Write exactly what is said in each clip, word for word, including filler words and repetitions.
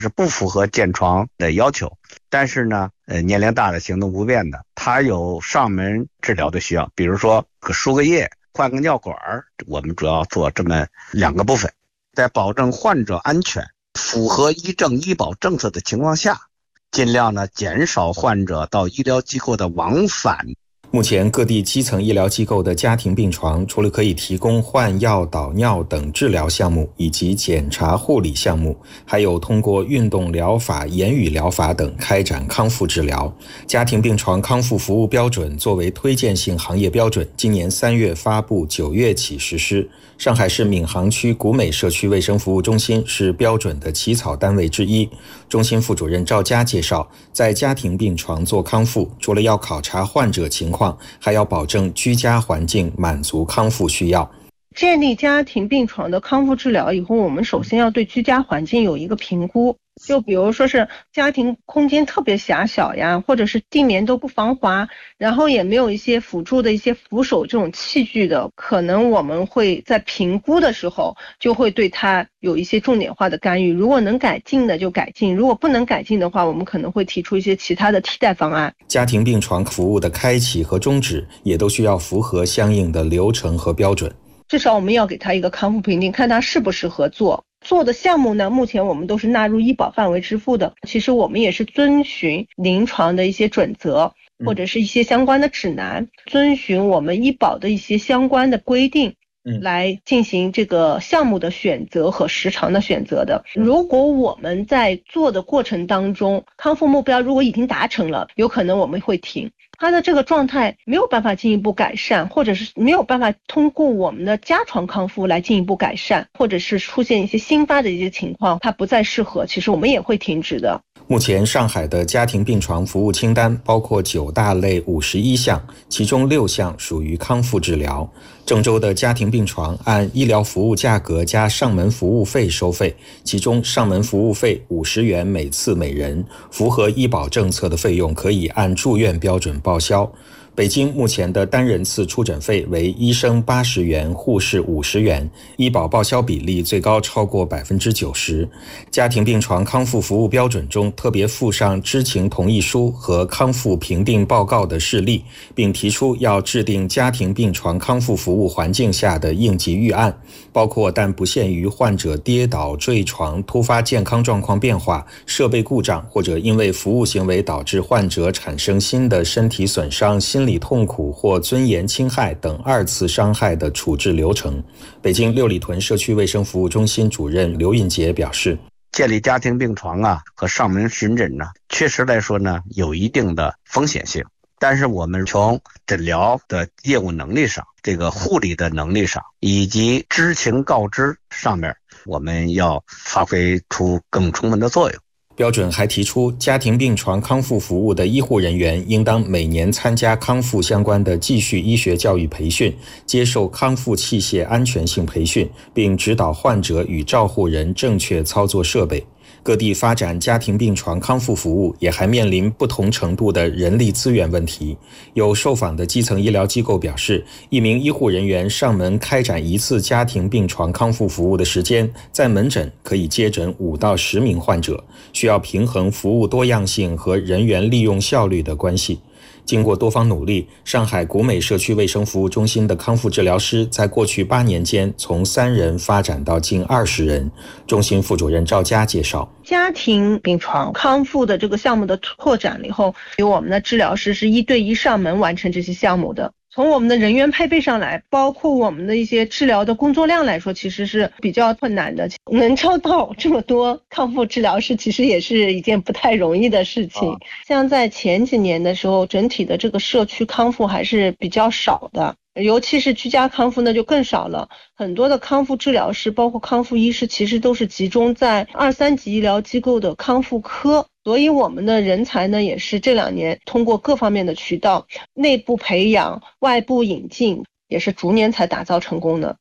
是不符合建床的要求，但是呢，呃，年龄大的行动不便的，他有上门治疗的需要，比如说输个液、换个尿管，我们主要做这么两个部分，在保证患者安全、符合医政医保政策的情况下，尽量呢减少患者到医疗机构的往返。 目前各地基层医疗机构的家庭病床，除了可以提供换药、导尿等治疗项目以及检查护理项目，还有通过运动疗法、言语疗法等开展康复治疗。家庭病床康复服务标准作为推荐性行业标准，今年三月发布，九月起实施。上海市闵行区古美社区卫生服务中心是标准的起草单位之一。中心副主任赵佳介绍，在家庭病床做康复，除了要考察患者情况，还要保证居家环境满足康复需要。 建立家庭病床的康复治疗以后，我们首先要对居家环境有一个评估，就比如说是家庭空间特别狭小呀，或者是地面都不防滑，然后也没有一些辅助的一些扶手这种器具的，可能我们会在评估的时候就会对它有一些重点化的干预，如果能改进的就改进，如果不能改进的话，我们可能会提出一些其他的替代方案。 家庭病床服务的开启和终止也都需要符合相应的流程和标准， 至少我们要给他一个康复评定，看他适不适合做。做的项目呢，目前我们都是纳入医保范围支付的。其实我们也是遵循临床的一些准则，或者是一些相关的指南，遵循我们医保的一些相关的规定，来进行这个项目的选择和时长的选择的。如果我们在做的过程当中，康复目标如果已经达成了，有可能我们会停。他的这个状态没有办法进一步改善，或者是没有办法通过我们的家床康复来进一步改善，或者是出现一些新发的一些情况，它不再适合，其实我们也会停止的。 目前上海的家庭病床服务清单包括九大类五十一项，其中六项属于康复治疗。郑州的家庭病床按医疗服务价格加上门服务费收费，其中上门服务费五十元每次每人，符合医保政策的费用可以按住院标准报销。北京目前的单人次出诊费为医生八十元，护士五十元，医保报销比例最高超过百分之九十。家庭病床康复服务标准中特别附上知情同意书和康复评定报告的事例，并提出要制定家庭病床康复服务环境下的应急预案，包括但不限于患者跌倒、坠床、突发健康状况变化、设备故障或者因为服务行为导致患者产生新的身体损伤、心理痛苦或尊严侵害等二次伤害的处置流程。北京六里屯社区卫生服务中心主任刘运杰表示， 建立家庭病床啊和上门巡诊呢，确实来说呢有一定的风险性，但是我们从诊疗的业务能力上、这个护理的能力上以及知情告知上面，我们要发挥出更充分的作用。 标准还提出，家庭病床康复服务的医护人员应当每年参加康复相关的继续医学教育培训，接受康复器械安全性培训，并指导患者与照护人正确操作设备。各地发展家庭病床康复服务也还面临不同程度的人力资源问题。有受访的基层医疗机构表示，一名医护人员上门开展一次家庭病床康复服务的时间，在门诊可以接诊五到十名患者，需要平衡服务多样性和人员利用效率的关系。经过多方努力，上海古美社区卫生服务中心的康复治疗师在过去八年间从三人发展到近二十人。中心副主任赵佳介绍， 家庭病床康复的这个项目的拓展了以后，由我们的治疗师是一对一上门完成这些项目的。从我们的人员配备上来，包括我们的一些治疗的工作量来说，其实是比较困难的。能招到这么多康复治疗师，其实也是一件不太容易的事情。像在前几年的时候，整体的这个社区康复还是比较少的，尤其是居家康复呢就更少了。很多的康复治疗师包括康复医师其实都是集中在二三级医疗机构的康复科，所以我们的人才呢也是这两年通过各方面的渠道内部培养、外部引进，也是逐年才打造成功的。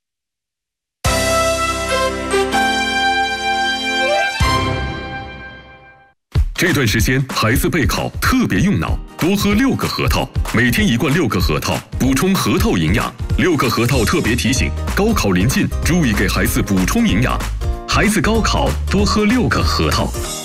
这段时间孩子备考特别用脑，多喝六个核桃，每天一罐六个核桃，补充核桃营养。六个核桃特别提醒，高考临近，注意给孩子补充营养。孩子高考多喝六个核桃。